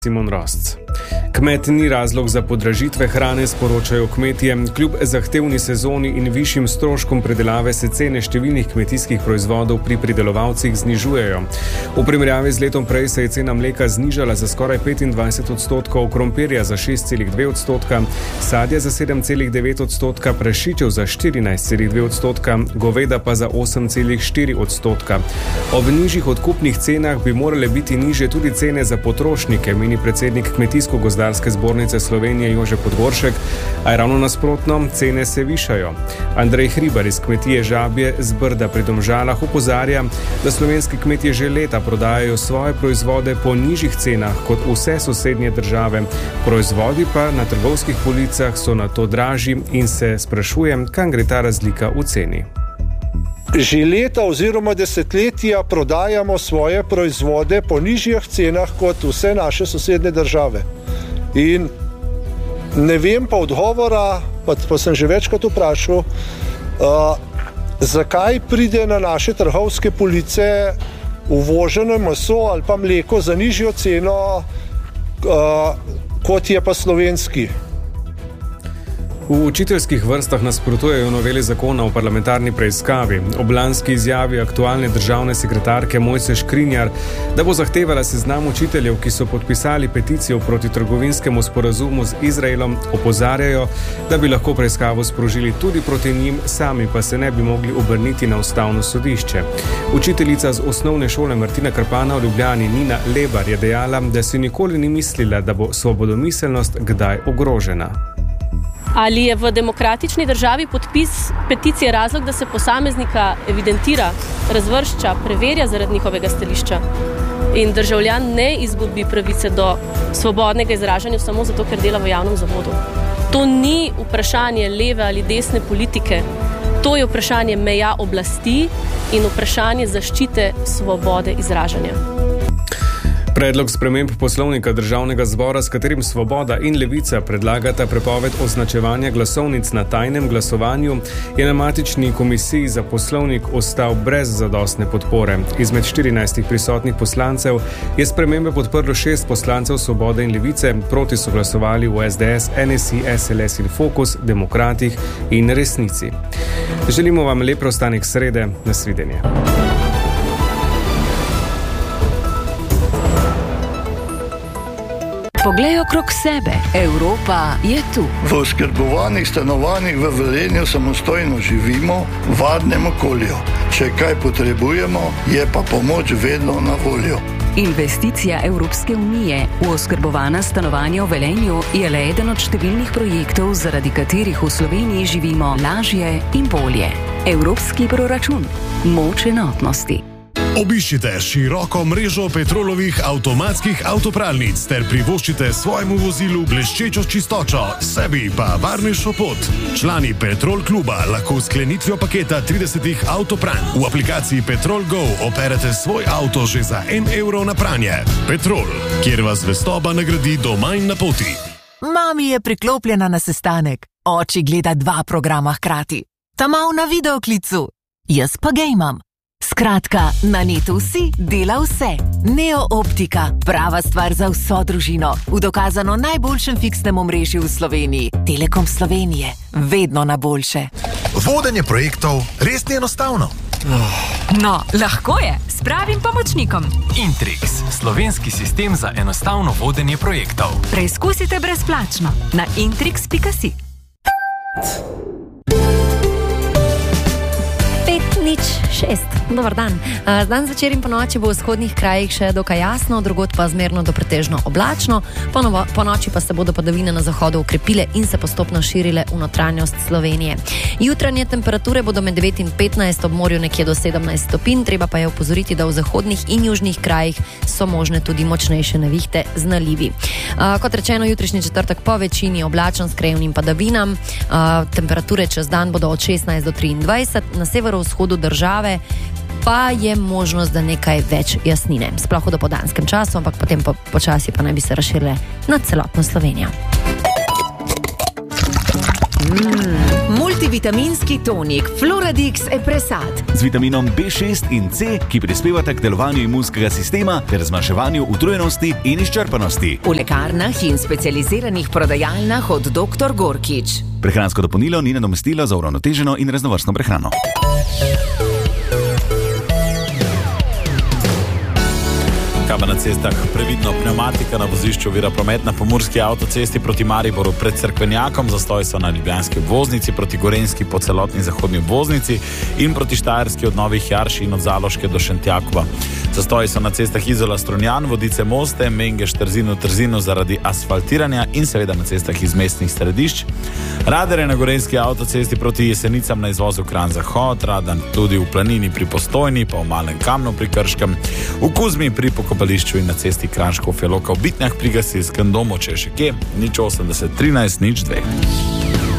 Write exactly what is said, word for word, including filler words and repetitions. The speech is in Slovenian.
Simon Rosc. Kmet ni razlog za podražitve hrane, sporočajo kmetje. Kljub zahtevni sezoni in višjim stroškom predelave se cene številnih kmetijskih proizvodov pri pridelovalcih znižujejo. V primerjavi z letom prej se je cena mleka znižala za skoraj petindvajset odstotkov, krompirja za šest celih dve odstotka, sadja za sedem celih devet odstotka, prašičev za štirinajst celih dve odstotka, goveda pa za osem celih štiri odstotka. Ob nižjih odkupnih cenah bi morale biti nižje tudi cene za potrošnike, meni predsednik Kmetijsko-gozdarske zbornice Slovenije Jože Podgoršek, a je ravno nasprotno, cene se višajo. Andrej Hribar iz kmetije Žabje z Brda pri Domžalah opozarja, da slovenski kmetje že leta prodajajo svoje proizvode po nižjih cenah kot vse sosednje države. Proizvodi pa na trgovskih policah so na to dražji in se sprašuje, kam gre ta razlika v ceni. Že leta oziroma desetletja prodajamo svoje proizvode po nižjih cenah kot vse naše sosednje države. In ne vem pa odgovora, pa, pa sem že večkrat vprašal, uh, zakaj pride na naše trgovske police uvoženo meso ali pa mleko za nižjo ceno, uh, kot je pa slovenski. V učiteljskih vrstah nasprotujejo noveli zakona o parlamentarni preiskavi. Ob lanski izjavi aktualne državne sekretarke Mojce Škrinjar, da bo zahtevala seznam učiteljev, ki so podpisali peticijo proti trgovinskemu sporazumu z Izraelom, opozarjajo, da bi lahko preiskavo sprožili tudi proti njim, sami pa se ne bi mogli obrniti na ustavno sodišče. Učiteljica z osnovne šole Martina Krpana v Ljubljani Nina Lebar je dejala, da si nikoli ni mislila, da bo svobodomiselnost kdaj ogrožena. Ali je v demokratični državi podpis peticije razlog, da se posameznika evidentira, razvršča, preverja zaradi njihovega stališča in državljan ne izgubi pravice do svobodnega izražanja samo zato, ker dela v javnem zavodu? To ni vprašanje leve ali desne politike, to je vprašanje meja oblasti in vprašanje zaščite svobode izražanja. Predlog sprememb poslovnika državnega zbora, s katerim Svoboda in Levica predlagata prepoved označevanja glasovnic na tajnem glasovanju, je na matični komisiji za poslovnik ostal brez zadostne podpore. Izmed štirinajstih prisotnih poslancev je spremembe podprlo šest poslancev Svobode in Levice, proti so glasovali v S D S, N S I, S L S in Fokus, Demokratih in Resnici. Želimo vam lep preostanek srede, nasvidenje. Poglej okrog sebe, Evropa je tu. V oskrbovanih stanovanjih v Velenju samostojno živimo v varnem okolju. Če kaj potrebujemo, je pa pomoč vedno na voljo. Investicija Evropske unije v oskrbovana stanovanja v Velenju je le eden od številnih projektov, zaradi katerih v Sloveniji živimo lažje in bolje. Evropski proračun. Moč enotnosti. Obiščite široko mrežo Petrolovih avtomatskih avtopralnic ter privoščite svojemu vozilu bleščečo čistočo, sebi pa varnejšo pot. Člani Petrol kluba lahko s sklenitvijo paketa tridesetih avtopranj v aplikaciji Petrol Go operete svoj avto že za en evro na pranje. Petrol, kjer vas zvestoba nagradi doma in na poti. Mami je priklopljena na sestanek, oči gleda dva programa hkrati. Tamal na videoklicu, jaz pa gejmam. Skratka, na netu vsi dela vse. Neo Optika, prava stvar za vso družino. V dokazano najboljšem fiksnem omrežju v Sloveniji. Telekom Slovenije, vedno na boljše. Vodenje projektov res ni enostavno. No, lahko je, s pravim pomočnikom. Intrix, slovenski sistem za enostavno vodenje projektov. Preizkusite brezplačno na intrix pika si. Nič šest. Dobar dan. Z dan zvečer in po noči bo v vzhodnih krajih še dokaj jasno, drugod pa zmerno do pretežno oblačno. Po, novo, po noči pa se bodo padavine na zahodu ukrepile in se postopno širile v notranjost Slovenije. Jutranje temperature bodo med devet in petnajst, ob morju nekje do sedemnajst stopinj, treba pa je opozoriti, da v zahodnih in južnih krajih so možne tudi močnejše nevihte z nalivi. Uh, kot rečeno, jutrišnji četrtek po večini oblačen s krajevnim padavinam. Uh, temperature čez dan bodo od šestnajst do triindvajset, na severovzhodu države pa je možnost, da nekaj več jasnine, sploh v dopoldanskem času, ampak potem po, počasi pa naj bi se razširile na celotno Slovenijo. Mm, multivitaminski tonik Floradix Epresat z vitaminom B šest in C, ki prispevata k delovanju imunskega sistema ter zmanjševanju utrujenosti in izčrpanosti. v lekarnah in specializiranih prodajalnah od doktor Gorkič. Prehransko dopolnilo ni nadomestilo za uravnoteženo in raznovrstno prehrano. Kaba na cestah, previdno, pneumatika na vozišču ovira promet na pomurski avtocesti proti Mariboru pred Cerkvenjakom, zastoji so na ljubljanski obvoznici, proti Gorenjski po celotni zahodni obvoznici in proti Štajerski od Novih Jarš in od Zaloške do Šentjakova. Zastoji so na cestah Izola Strunjan, Vodice Moste, Mengeš Trzino Trzino zaradi asfaltiranja in seveda na cestah iz mestnih središč. Radar je na Gorenjski avtocesti proti Jesenicam na izvozu Kranj-Zahod, Radan tudi v Planini pri Postojni, pa v Malem Kamnu pri Krškem, v Kuzmi pri pokopališču in na cesti Kranjškov Feloka v Bitnjah pri gasilskem domu, če še kje, nič osemdeset trinajst nič dve.